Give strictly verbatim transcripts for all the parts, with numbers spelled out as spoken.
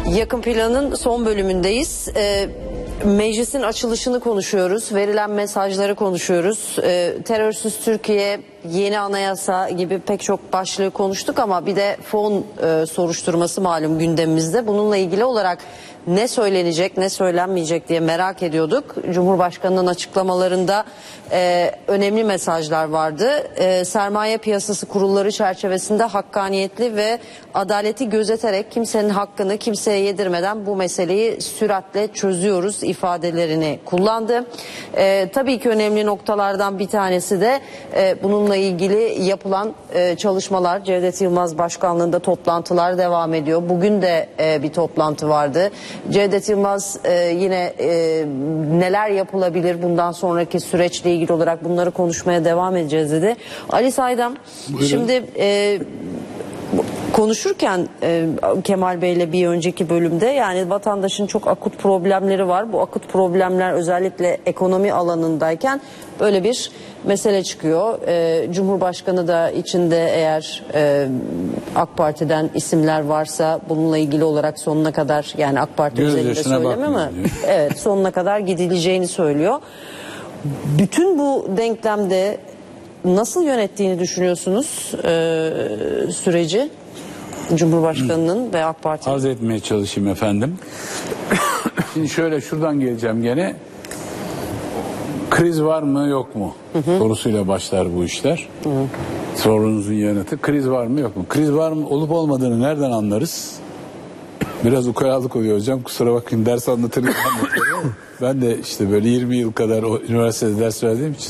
Yakın Plan'ın son bölümündeyiz. Ee, meclisin açılışını konuşuyoruz, verilen mesajları konuşuyoruz. Ee, terörsüz Türkiye, yeni anayasa gibi pek çok başlığı konuştuk ama bir de fon e, soruşturması malum gündemimizde. Bununla ilgili olarak ne söylenecek, ne söylenmeyecek diye merak ediyorduk. Cumhurbaşkanı'nın açıklamalarında e, önemli mesajlar vardı. E, sermaye piyasası kurulları çerçevesinde hakkaniyetli ve adaleti gözeterek kimsenin hakkını kimseye yedirmeden bu meseleyi süratle çözüyoruz ifadelerini kullandı. E, tabii ki önemli noktalardan bir tanesi de e, bununla ilgili yapılan e, çalışmalar. Cevdet Yılmaz başkanlığında toplantılar devam ediyor. Bugün de e, bir toplantı vardı. Cevdet Yılmaz e, yine e, neler yapılabilir bundan sonraki süreçle ilgili olarak bunları konuşmaya devam edeceğiz dedi. Ali Saydam, buyurun. Şimdi e, konuşurken e, Kemal Bey'le bir önceki bölümde, yani vatandaşın çok akut problemleri var. Bu akut problemler özellikle ekonomi alanındayken böyle bir mesele çıkıyor. E, Cumhurbaşkanı da içinde eğer e, AK Parti'den isimler varsa bununla ilgili olarak sonuna kadar, yani AK Parti özelinde söyleme ama evet, sonuna kadar gidileceğini söylüyor. Bütün bu denklemde nasıl yönettiğini düşünüyorsunuz e, süreci Cumhurbaşkanı'nın ve AK Parti'nin? Arz etmeye çalışayım efendim. Şimdi şöyle, şuradan geleceğim gene. Kriz var mı yok mu hı hı. sorusuyla başlar bu işler. Hı hı. Sorunuzun yanıtı kriz var mı yok mu? Kriz var mı olup olmadığını nereden anlarız? Biraz ukayalık oluyor hocam, kusura bakmayın, ders anlatırken anlatıyorum. Ben de işte böyle yirmi yıl kadar o üniversitede ders verdiğim için.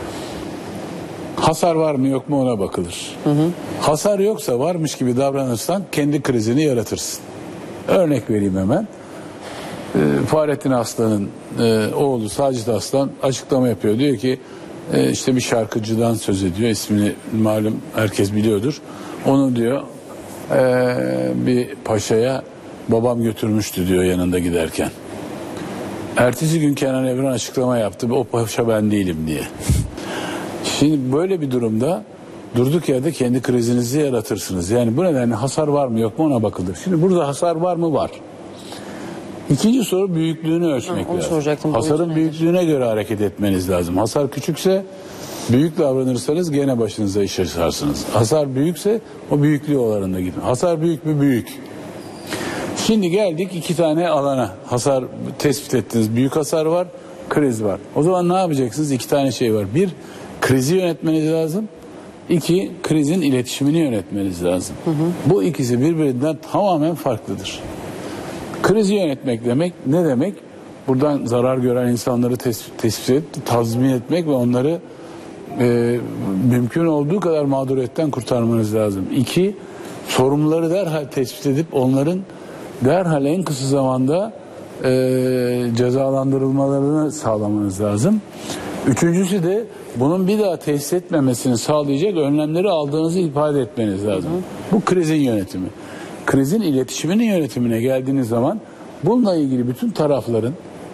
Hasar var mı yok mu ona bakılır. Hı hı. Hasar yoksa varmış gibi davranırsan kendi krizini yaratırsın. Örnek vereyim hemen. Ee, Fahrettin Aslan'ın e, oğlu Sacit Aslan açıklama yapıyor. Diyor ki e, işte bir şarkıcıdan söz ediyor. İsmini malum herkes biliyordur. Onu diyor e, bir paşaya babam götürmüştü diyor yanında giderken. Ertesi gün Kenan Evren açıklama yaptı. O paşa ben değilim diye. Şimdi böyle bir durumda durduk yerde kendi krizinizi yaratırsınız. Yani bu nedenle hasar var mı yok mu ona bakılır. Şimdi burada hasar var mı? Var. İkinci soru büyüklüğünü ölçmek ha, lazım. Hasarın büyüklüğüne göre hareket etmeniz lazım. Hasar küçükse büyük davranırsanız gene başınıza iş açarsınız. Hasar büyükse o büyüklüğü oranında gidin. Hasar büyük mü? Büyük. Şimdi geldik iki tane alana. Hasar tespit ettiniz. Büyük hasar var, kriz var. O zaman ne yapacaksınız? İki tane şey var. Bir, krizi yönetmeniz lazım. İki, krizin iletişimini yönetmeniz lazım. Hı hı. Bu ikisi birbirinden tamamen farklıdır. Krizi yönetmek demek ne demek? Buradan zarar gören insanları tespit, tespit et, tazmin etmek ve onları e, mümkün olduğu kadar mağduriyetten kurtarmanız lazım. İki, sorumluları derhal tespit edip onların derhal en kısa zamanda e, cezalandırılmalarını sağlamanız lazım. Üçüncüsü de bunun bir daha tesis etmemesini sağlayacak önlemleri aldığınızı ifade etmeniz lazım. Hı hı. Bu krizin yönetimi. Krizin iletişiminin yönetimine geldiğiniz zaman bununla ilgili bütün tarafların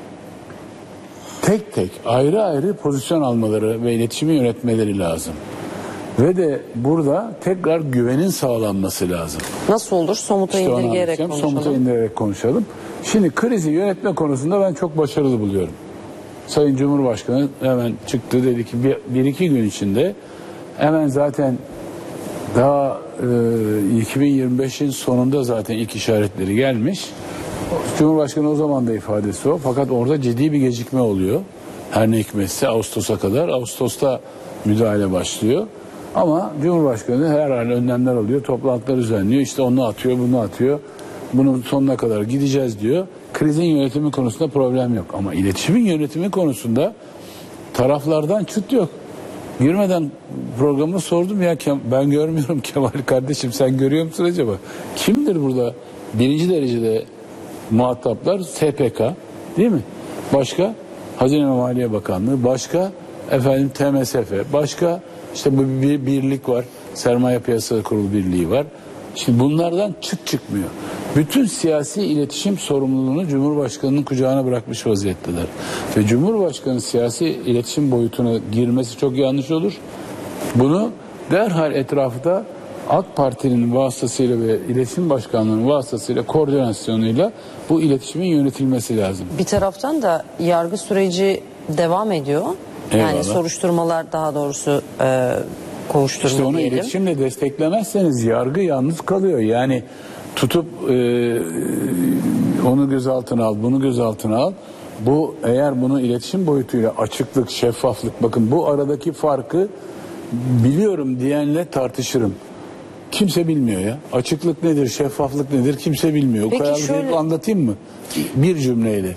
tek tek ayrı ayrı pozisyon almaları ve iletişimi yönetmeleri lazım. Ve de burada tekrar güvenin sağlanması lazım. Nasıl olur? Somuta işte indirgeyerek konuşalım. Somuta indirerek konuşalım. Şimdi krizi yönetme konusunda ben çok başarılı buluyorum. Sayın Cumhurbaşkanı hemen çıktı, dedi ki bir, bir iki gün içinde hemen zaten daha e, iki bin yirmi beşin sonunda zaten ilk işaretleri gelmiş. Cumhurbaşkanı o zaman da ifadesi o. Fakat orada ciddi bir gecikme oluyor. Her ne hikmetse Ağustos'a kadar. Ağustos'ta müdahale başlıyor. Ama Cumhurbaşkanı herhalde önlemler alıyor. Toplantılar düzenliyor. İşte onu atıyor, bunu atıyor. Bunun sonuna kadar gideceğiz diyor. Krizin yönetimi konusunda problem yok. Ama iletişimin yönetimi konusunda taraflardan çıt yok. Girmeden programı sordum ya, ben görmüyorum Kemal kardeşim, sen görüyor musun acaba? Kimdir burada birinci derecede muhataplar? S P K değil mi? Başka Hazine ve Maliye Bakanlığı, başka efendim T M S F, başka işte bu bir birlik var, Sermaye Piyasası Kurulu Birliği var. Şimdi bunlardan çıt çıkmıyor. Bütün siyasi iletişim sorumluluğunu Cumhurbaşkanı'nın kucağına bırakmış vaziyetteler. Ve Cumhurbaşkanı siyasi iletişim boyutuna girmesi çok yanlış olur. Bunu derhal etrafta AK Parti'nin vasıtasıyla ve İletişim Başkanlığı'nın vasıtasıyla koordinasyonuyla bu iletişimin yönetilmesi lazım. Bir taraftan da yargı süreci devam ediyor. Eyvallah. Yani soruşturmalar, daha doğrusu e, kovuşturma İşte onu diyelim. iletişimle desteklemezseniz yargı yalnız kalıyor. Yani tutup e, onu gözaltına al, bunu gözaltına al. Bu, eğer bunu iletişim boyutuyla açıklık, şeffaflık, bakın bu aradaki farkı biliyorum diyenle tartışırım. Kimse bilmiyor ya. Açıklık nedir, şeffaflık nedir kimse bilmiyor. Peki Ukalalık şöyle- anlatayım mı? Bir cümleyle.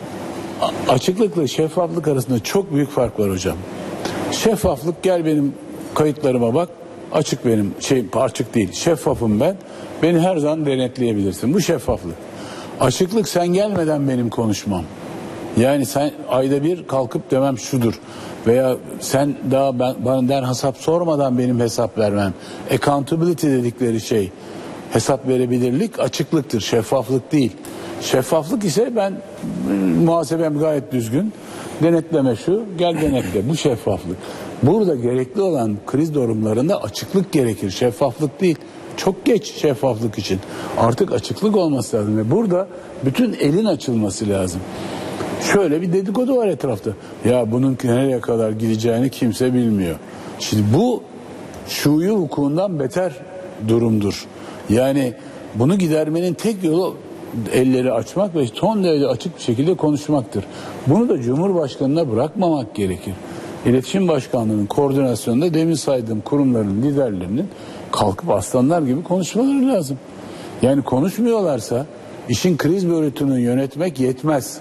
A- Açıklıkla şeffaflık arasında çok büyük fark var hocam. Şeffaflık, gel benim kayıtlarıma bak. Açık benim, şey açık değil. Şeffafım ben. Beni her zaman denetleyebilirsin. Bu şeffaflık. Açıklık, sen gelmeden benim konuşmam. Yani sen ayda bir kalkıp demem şudur. Veya sen daha ben, bana hesap sormadan benim hesap vermem. Accountability dedikleri şey, hesap verebilirlik açıklıktır, şeffaflık değil. Şeffaflık ise ben muhasebem gayet düzgün, denetleme şu, gel denetle, bu şeffaflık. Burada gerekli olan kriz durumlarında açıklık gerekir, şeffaflık değil. Çok geç şeffaflık için. Artık açıklık olması lazım ve burada bütün elin açılması lazım. Şöyle bir dedikodu var etrafta. Ya bunun nereye kadar gideceğini kimse bilmiyor. Şimdi bu şuyu vukuundan beter durumdur. Yani bunu gidermenin tek yolu elleri açmak ve son derece açık bir şekilde konuşmaktır. Bunu da Cumhurbaşkanı'na bırakmamak gerekir. İletişim Başkanlığı'nın koordinasyonunda demin saydığım kurumların liderlerinin kalkıp aslanlar gibi konuşmaları lazım. Yani konuşmuyorlarsa işin kriz boyutunu yönetmek yetmez.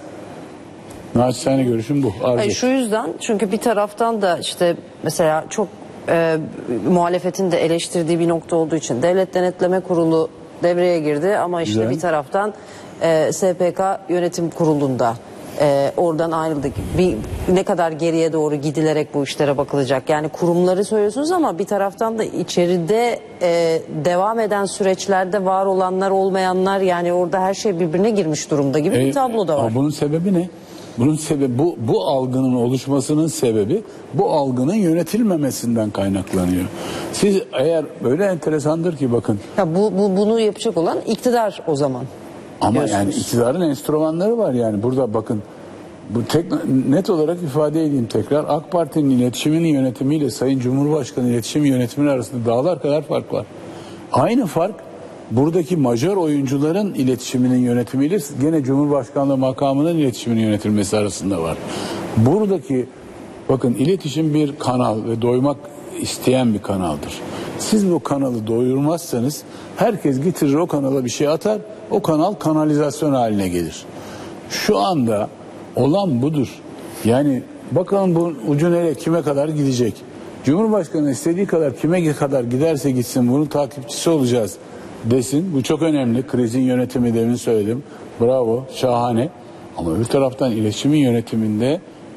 Naçizane görüşüm bu. Arz Hayır, et. şu yüzden, çünkü bir taraftan da işte mesela çok e, muhalefetin de eleştirdiği bir nokta olduğu için Devlet Denetleme Kurulu devreye girdi ama işte Güzel. bir taraftan e, S P K Yönetim Kurulu'nda e, oradan ayrıldı. Bir, ne kadar geriye doğru gidilerek bu işlere bakılacak. Yani kurumları söylüyorsunuz ama bir taraftan da içeride e, devam eden süreçlerde var olanlar, olmayanlar, yani orada her şey birbirine girmiş durumda gibi E, bir tablo da var. ama bunun sebebi ne? Bunun sebebi bu, bu algının oluşmasının sebebi bu algının yönetilmemesinden kaynaklanıyor. Siz eğer böyle enteresandır ki bakın, Ya bu, bu bunu yapacak olan iktidar o zaman. ama diyorsunuz. yani iktidarın enstrümanları var yani burada bakın, bu tek, net olarak ifade edeyim tekrar, AK Parti'nin iletişiminin yönetimiyle Sayın Cumhurbaşkanı iletişim yönetiminin arasında dağlar kadar fark var. Aynı fark buradaki majör oyuncuların iletişiminin yönetimiyle gene Cumhurbaşkanlığı makamının iletişiminin yönetilmesi arasında var. Buradaki bakın, iletişim bir kanal ve doymak isteyen bir kanaldır. Siz bu kanalı doyurmazsanız herkes getirir o kanala bir şey atar, o kanal kanalizasyon haline gelir. Şu anda olan budur. Yani bakalım bu ucu nereye, kime kadar gidecek? Cumhurbaşkanı istediği kadar kime kadar giderse gitsin bunun takipçisi olacağız desin. Bu çok önemli. Krizin yönetimi demin söyledim. Bravo, şahane. Ama öbür taraftan iletişimin yönetiminde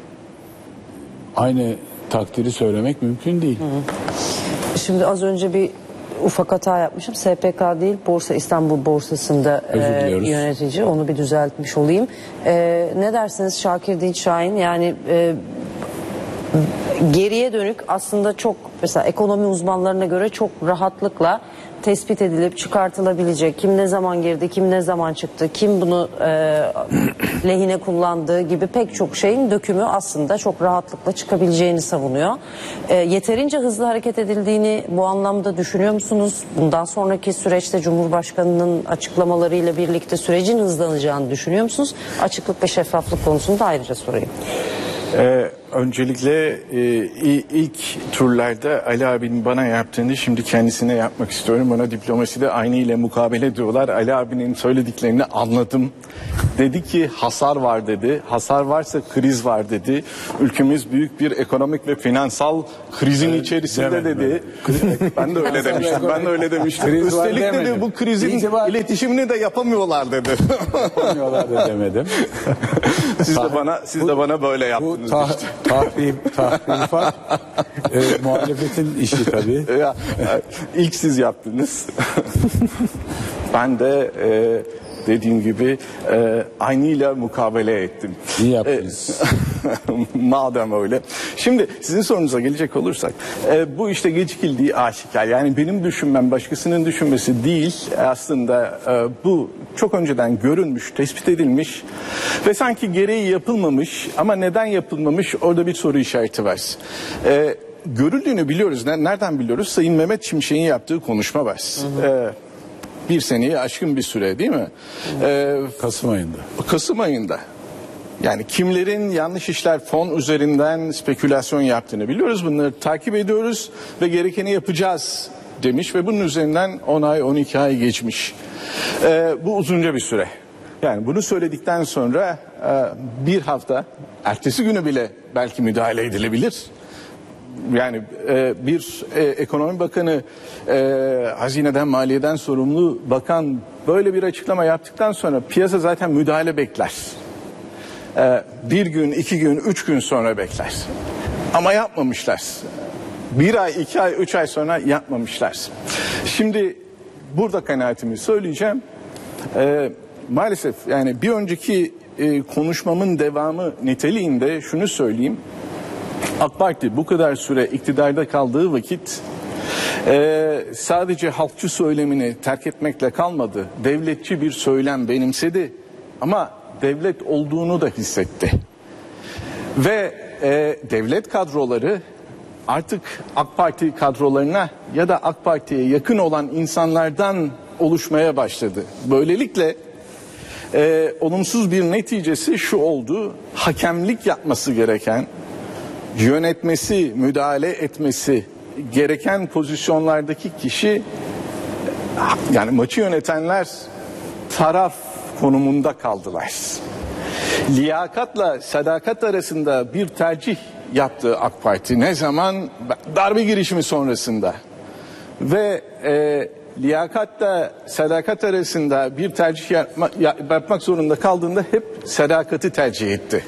aynı takdiri söylemek mümkün değil. Şimdi az önce bir ufak hata yapmışım. S P K değil, Borsa İstanbul Borsası'nda Özür e, diliyoruz. yönetici. Onu bir düzeltmiş olayım. E, ne dersiniz Şakir Dinç Şahin? Yani e, geriye dönük aslında çok, mesela ekonomi uzmanlarına göre çok rahatlıkla tespit edilip çıkartılabilecek, kim ne zaman girdi, kim ne zaman çıktı, kim bunu e, lehine kullandığı gibi pek çok şeyin dökümü aslında çok rahatlıkla çıkabileceğini savunuyor. E, yeterince hızlı hareket edildiğini bu anlamda düşünüyor musunuz? Bundan sonraki süreçte Cumhurbaşkanı'nın açıklamalarıyla birlikte sürecin hızlanacağını düşünüyor musunuz? Açıklık ve şeffaflık konusunda ayrıca sorayım. Ee, öncelikle e, ilk turlarda Ali abinin bana yaptığını şimdi kendisine yapmak istiyorum. Bana diplomaside aynı ile mukabele diyorlar. Ali abinin söylediklerini anladım. Dedi ki hasar var dedi. Hasar varsa kriz var dedi. Ülkemiz büyük bir ekonomik ve finansal krizin Evet, içerisinde demedim dedi. Ben de öyle demiştim. Ben de öyle demiştim. Kriz var Üstelik dedi demedim. bu krizin İtibar- iletişimini de yapamıyorlar dedi. Yapamıyorlar da demedim. siz de bana siz de bana böyle Bu yaptınız ta- işte. tahrip, tahrifat e, muhalefetin işi tabii. Ya, ilk siz yaptınız. Ben de e, dediğim gibi e, aynıyla mukabele ettim. İyi yaptınız. Madem öyle. Şimdi sizin sorunuza gelecek olursak e, bu işte gecikildiği aşikar. Yani benim düşünmem başkasının düşünmesi değil. Aslında e, bu çok önceden görülmüş, tespit edilmiş ve sanki gereği yapılmamış, ama neden yapılmamış orada bir soru işareti var. E, görüldüğünü biliyoruz. Nereden biliyoruz? Sayın Mehmet Şimşek'in yaptığı konuşma var. Hı hı. E, bir seneyi aşkın bir süre değil mi? E, Kasım ayında. Kasım ayında. Yani kimlerin yanlış işler fon üzerinden spekülasyon yaptığını biliyoruz. Bunları takip ediyoruz ve gerekeni yapacağız demiş ve bunun üzerinden on ay on iki ay geçmiş. Ee, bu uzunca bir süre. Yani bunu söyledikten sonra e, bir hafta, ertesi günü bile belki müdahale edilebilir. Yani e, bir e, ekonomi bakanı, e, hazineden, maliyeden sorumlu bakan böyle bir açıklama yaptıktan sonra piyasa zaten müdahale bekler. Bir gün, iki gün, üç gün sonra bekler. Ama yapmamışlar. Bir ay, iki ay, üç ay sonra yapmamışlar. Şimdi burada kanaatimi söyleyeceğim. Ee, maalesef yani bir önceki e, konuşmamın devamı niteliğinde şunu söyleyeyim. AK Parti bu kadar süre iktidarda kaldığı vakit e, sadece halkçı söylemini terk etmekle kalmadı. Devletçi bir söylem benimsedi. Ama devlet olduğunu da hissetti. Ve e, devlet kadroları artık AK Parti kadrolarına ya da AK Parti'ye yakın olan insanlardan oluşmaya başladı. Böylelikle e, olumsuz bir neticesi şu oldu: hakemlik yapması gereken, yönetmesi, müdahale etmesi gereken pozisyonlardaki kişi, yani maçı yönetenler taraf konumunda kaldılar. Liyakatla sadakat arasında bir tercih yaptı AK Parti. Ne zaman? Darbe girişimi sonrasında. Ve e, liyakatla sadakat arasında bir tercih yapma, yapmak zorunda kaldığında hep sadakati tercih etti.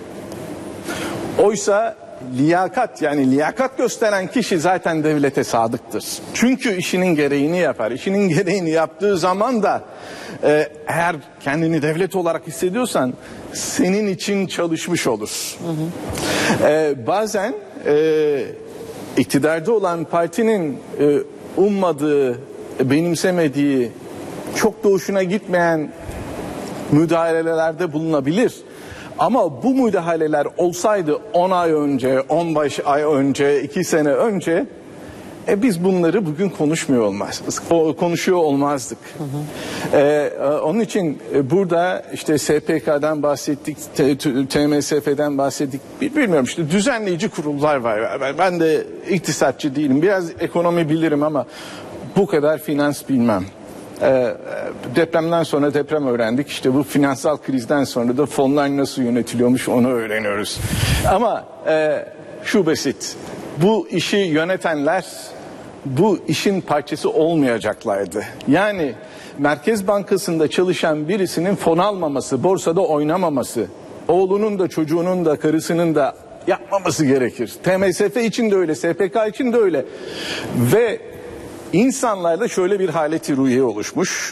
Oysa liyakat, yani liyakat gösteren kişi zaten devlete sadıktır. Çünkü işinin gereğini yapar. İşinin gereğini yaptığı zaman da e, eğer kendini devlet olarak hissediyorsan senin için çalışmış olur. Hı hı. E, bazen e, iktidarda olan partinin e, ummadığı, benimsemediği, çok da hoşuna gitmeyen müdahalelerde bulunabilir. Ama bu müdahaleler olsaydı on ay önce, on beş ay önce, iki sene önce e, biz bunları bugün konuşmuyor olmaz, konuşuyor olmazdık. Hı hı. E, onun için e, burada işte S P K'dan bahsettik, T M S F'den bahsettik. Bilmiyorum, işte düzenleyici kurullar var. Ben de iktisatçı değilim. Biraz ekonomi bilirim ama bu kadar finans bilmem. E, depremden sonra deprem öğrendik. İşte bu finansal krizden sonra da fonlar nasıl yönetiliyormuş onu öğreniyoruz. Ama e, şu basit: bu işi yönetenler bu işin parçası olmayacaklardı. Yani Merkez Bankası'nda çalışan birisinin fon almaması, borsada oynamaması, oğlunun da çocuğunun da karısının da yapmaması gerekir. T M S F için de öyle, S P K için de öyle. Ve İnsanlarda şöyle bir haleti ruhiye oluşmuş: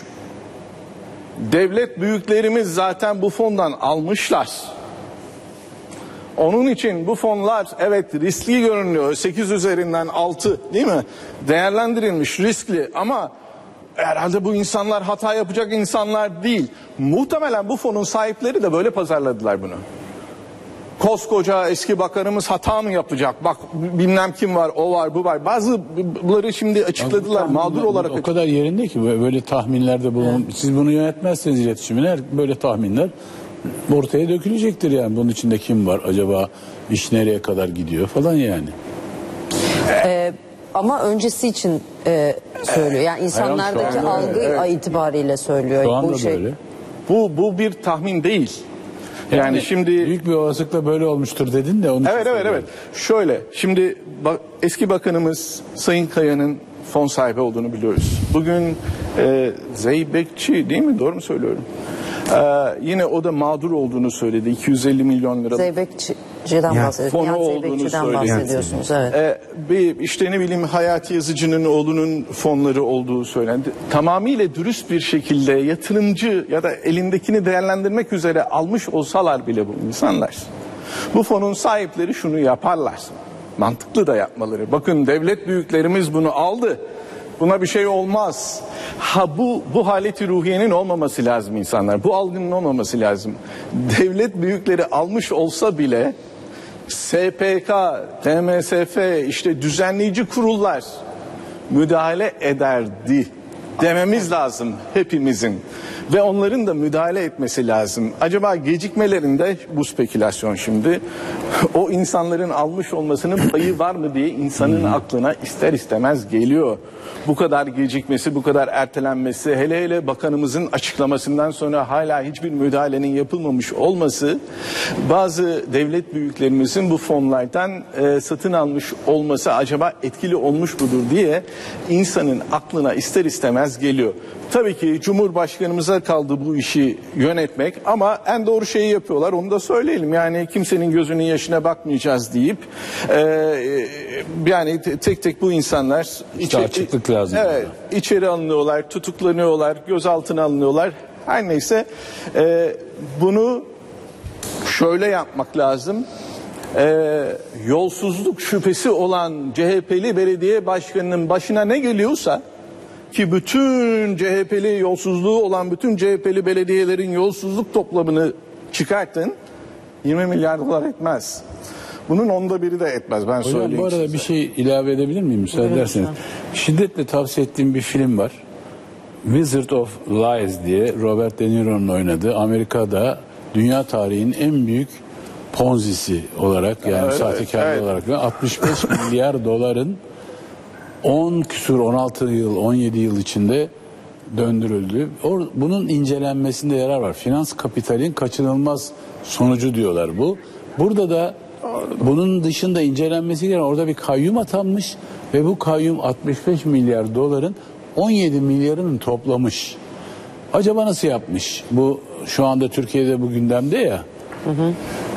devlet büyüklerimiz zaten bu fondan almışlar. Onun için bu fonlar evet riskli görünüyor. sekiz üzerinden altı değil mi? Değerlendirilmiş, riskli, ama herhalde bu insanlar hata yapacak insanlar değil. Muhtemelen bu fonun sahipleri de böyle pazarladılar bunu. Koskoca eski bakanımız hata mı yapacak? Bak bilmem kim var, o var, bu var. Bazıları şimdi açıkladılar, mağdur olarak. O kadar yerinde ki böyle tahminlerde bulun. Siz bunu yönetmezseniz iletişimine böyle tahminler ortaya dökülecektir yani. Bunun içinde kim var acaba, iş nereye kadar gidiyor falan yani. Ee, ama öncesi için e, söylüyor. Yani insanlardaki Hayır, algı evet. itibariyle söylüyor. Şu anda bu şey. böyle. Bu bu bir tahmin değil. Yani, yani şimdi büyük bir olasılıkla böyle olmuştur dedin de onu. Evet evet evet. Şöyle, şimdi bak, eski bakanımız Sayın Kaya'nın fon sahibi olduğunu biliyoruz. Bugün e, Zeybekçi değil mi? Doğru mu söylüyorum? E, yine o da mağdur olduğunu söyledi. iki yüz elli milyon lira. Zeybekçi'den Yani, bahsediyorsunuz. fonu Nihat olduğunu Zeybekçi'den söyledi. bahsediyorsunuz. Evet. E, bir, işte ne bileyim Hayati Yazıcı'nın oğlunun fonları olduğu söylendi. Tamamıyla dürüst bir şekilde yatırımcı ya da elindekini değerlendirmek üzere almış olsalar bile bu insanlar, Bu fonun sahipleri şunu yaparlar. Mantıklı da yapmaları. Bakın devlet büyüklerimiz bunu aldı. Buna bir şey olmaz. Ha bu bu haleti ruhiyenin olmaması lazım insanlar. Bu algının olmaması lazım. Devlet büyükleri almış olsa bile S P K, T M S F, işte düzenleyici kurullar müdahale ederdi dememiz lazım hepimizin. Ve onların da müdahale etmesi lazım. Acaba gecikmelerinde, bu spekülasyon şimdi, o insanların almış olmasının payı var mı diye insanın aklına ister istemez geliyor. Bu kadar gecikmesi, bu kadar ertelenmesi, hele hele bakanımızın açıklamasından sonra hala hiçbir müdahalenin yapılmamış olması, bazı devlet büyüklerimizin bu fonlardan e, satın almış olması acaba etkili olmuş mudur diye insanın aklına ister istemez geliyor. Tabii ki Cumhurbaşkanımıza kaldı bu işi yönetmek ama en doğru şeyi yapıyorlar, onu da söyleyelim. Yani kimsenin gözünün yaşına bakmayacağız deyip e, yani tek tek bu insanlar İşte açıklık lazım. Evet, içeri alınıyorlar, tutuklanıyorlar, gözaltına alınıyorlar. Her neyse e, bunu şöyle yapmak lazım. E, yolsuzluk şüphesi olan C H P'li belediye başkanının başına ne geliyorsa, ki bütün C H P'li yolsuzluğu olan bütün C H P'li belediyelerin yolsuzluk toplamını çıkartın, yirmi milyar dolar etmez. Bunun onda biri de etmez, ben Hocam söyleyeyim bu arada size. bir şey ilave edebilir miyim müsaade ederseniz? Şiddetle tavsiye ettiğim bir film var. Wizard of Lies diye, Robert De Niro'nun oynadığı, Amerika'da dünya tarihinin en büyük Ponzi'si olarak, yani Evet, sahtekarlığı evet. olarak altmış beş milyar doların on küsur on altı yıl on yedi yıl içinde döndürüldü. Or, bunun incelenmesinde yarar var. Finans kapitalin kaçınılmaz sonucu diyorlar bu. Burada da bunun dışında incelenmesi gereken, orada bir kayyum atanmış ve bu kayyum altmış beş milyar doların on yedi milyarını toplamış. Acaba nasıl yapmış? Bu şu anda Türkiye'de bu gündemde ya. Hı hı.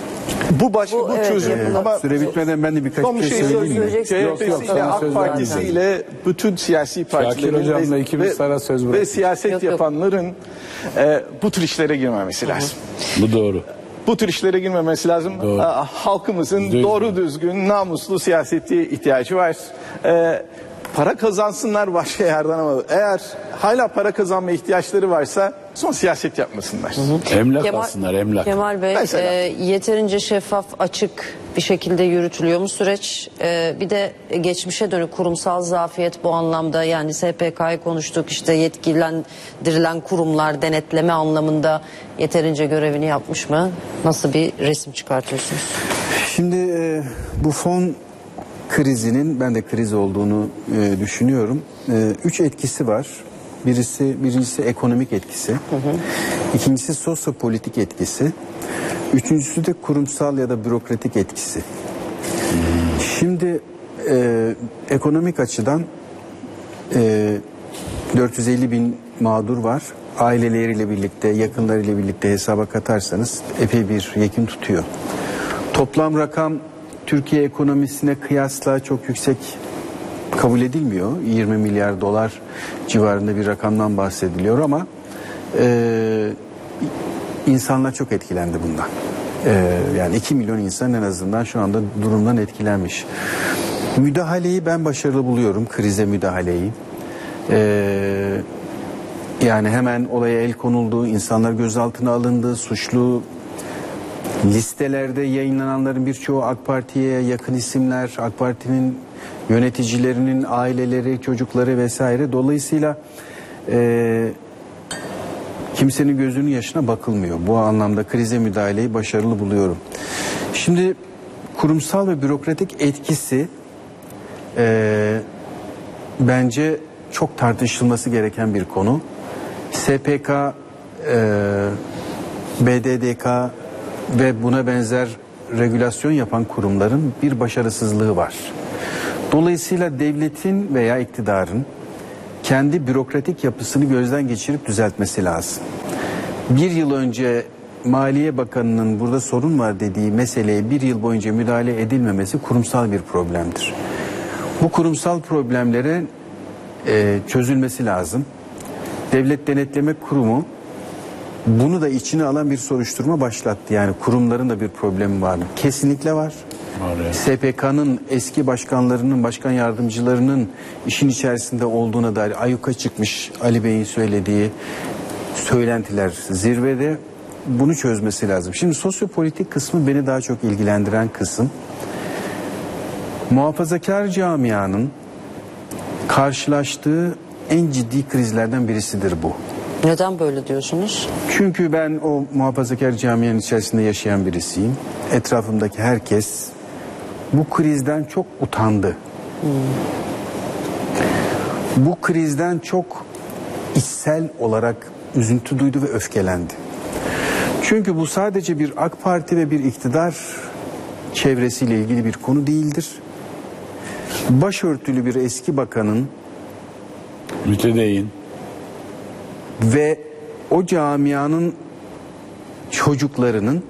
Bu başka bu, Bu, evet, çözüm yapılan- ama Süre bitmeden ben de birkaç son bir şey şey söyleyeyim mi? söyleyeyim. Yok, yok, C H P'siyle, sana söz AK Partisi'yle bütün siyasi partilerin Hocam'la ve, ikimiz ve, sana söz ve bıraktık. siyaset Yok, yok. yapanların e, bu tür işlere girmemesi lazım. Bu doğru. Bu tür işlere girmemesi lazım. Doğru. E, halkımızın Yüzde yüz doğru düzgün, namuslu siyasete ihtiyacı var. E, para kazansınlar başka yerden ama eğer hala para kazanma ihtiyaçları varsa son siyaset yapmasınlar. Emlak Kemal, alsınlar, emlak. Kemal Bey, Mesela. e, yeterince şeffaf, açık bir şekilde yürütülüyor mu süreç? E, bir de geçmişe dönük kurumsal zafiyet bu anlamda, yani S P K'yı konuştuk, işte yetkilendirilen kurumlar denetleme anlamında yeterince görevini yapmış mı? Nasıl bir resim çıkartıyorsunuz? Şimdi e, bu fon krizinin, ben de kriz olduğunu e, düşünüyorum. E, üç etkisi var. Birisi, birincisi ekonomik etkisi. Hı hı. İkincisi sosyopolitik etkisi. Üçüncüsü de kurumsal ya da bürokratik etkisi. Hmm. Şimdi e, ekonomik açıdan e, dört yüz elli bin mağdur var. Aileleriyle birlikte, yakınlarıyla birlikte hesaba katarsanız epey bir yekün tutuyor. Toplam rakam Türkiye ekonomisine kıyasla çok yüksek kabul edilmiyor. yirmi milyar dolar civarında bir rakamdan bahsediliyor ama e, insanlar çok etkilendi bundan. E, yani iki milyon insan en azından şu anda durumdan etkilenmiş. Müdahaleyi ben başarılı buluyorum, krize müdahaleyi. E, yani hemen olaya el konuldu, insanlar gözaltına alındı, suçlu listelerde yayınlananların birçoğu AK Parti'ye yakın isimler, AK Parti'nin yöneticilerinin aileleri, çocukları vesaire. Dolayısıyla e, kimsenin gözünün yaşına bakılmıyor. Bu anlamda krize müdahaleyi başarılı buluyorum. Şimdi kurumsal ve bürokratik etkisi e, bence çok tartışılması gereken bir konu. S P K, e, B D D K ve buna benzer regülasyon yapan kurumların bir başarısızlığı var. Dolayısıyla devletin veya iktidarın kendi bürokratik yapısını gözden geçirip düzeltmesi lazım. Bir yıl önce Maliye Bakanı'nın burada sorun var dediği meseleye bir yıl boyunca müdahale edilmemesi kurumsal bir problemdir. Bu kurumsal problemlere e, çözülmesi lazım. Devlet Denetleme Kurumu bunu da içine alan bir soruşturma başlattı. Yani kurumların da bir problemi var mı? Kesinlikle var. Var ya. S P K'nın eski başkanlarının, başkan yardımcılarının işin içerisinde olduğuna dair ayyuka çıkmış Ali Bey'in söylediği söylentiler zirvede. Bunu çözmesi lazım. Şimdi sosyopolitik kısmı beni daha çok ilgilendiren kısım. Muhafazakar camianın karşılaştığı en ciddi krizlerden birisidir bu. Neden böyle diyorsunuz? Çünkü ben o muhafazakar camianın içerisinde yaşayan birisiyim. Etrafımdaki herkes bu krizden çok utandı. Hmm. Bu krizden çok içsel olarak üzüntü duydu ve öfkelendi. Çünkü bu sadece bir AK Parti ve bir iktidar çevresiyle ilgili bir konu değildir. Başörtülü bir eski bakanın mütedeyyin ve o camianın çocuklarının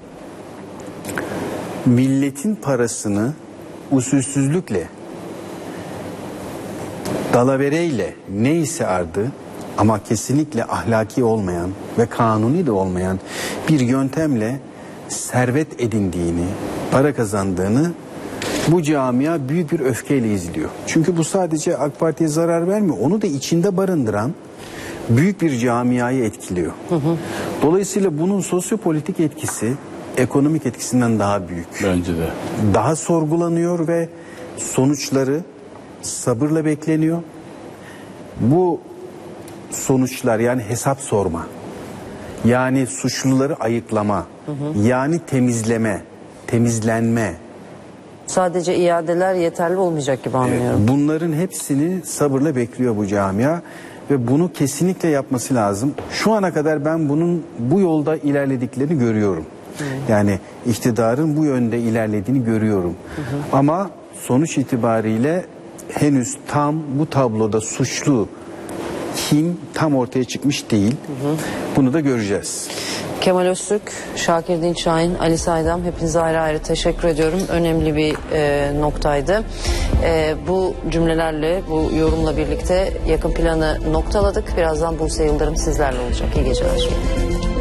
milletin parasını usulsüzlükle, dalavereyle neyse ardı ama kesinlikle ahlaki olmayan ve kanuni de olmayan bir yöntemle servet edindiğini, para kazandığını bu camia büyük bir öfkeyle izliyor. Çünkü bu sadece AK Parti'ye zarar vermiyor. Onu da içinde barındıran büyük bir camiayı etkiliyor. Hı hı. Dolayısıyla bunun sosyopolitik etkisi ekonomik etkisinden daha büyük. Bence de. Daha sorgulanıyor ve sonuçları sabırla bekleniyor. Bu sonuçlar yani hesap sorma, yani suçluları ayıklama, hı hı. yani temizleme, temizlenme. Sadece iadeler yeterli olmayacak gibi anlıyorum. Bunların hepsini sabırla bekliyor bu camia ve bunu kesinlikle yapması lazım. Şu ana kadar ben bunun bu yolda ilerlediklerini görüyorum. Hı. Yani iktidarın bu yönde ilerlediğini görüyorum. Hı hı. Ama sonuç itibariyle henüz tam bu tabloda suçlu kim tam ortaya çıkmış değil. Hı hı. Bunu da göreceğiz. Kemal Öztürk, Şakir Dinçayin, Ali Saydam, hepinize ayrı ayrı teşekkür ediyorum. Önemli bir e, noktaydı. E, bu cümlelerle, bu yorumla birlikte yakın planı noktaladık. Birazdan Buse Yıldırım sizlerle olacak. İyi geceler.